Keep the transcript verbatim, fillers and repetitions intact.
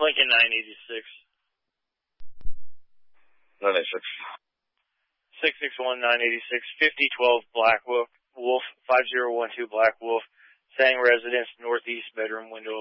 Lincoln nine eighty-six. nine eighty-six. six six one nine eighty-six. fifty twelve Black Wolf. Wolf. five zero one two Black Wolf. Sang residence, northeast bedroom window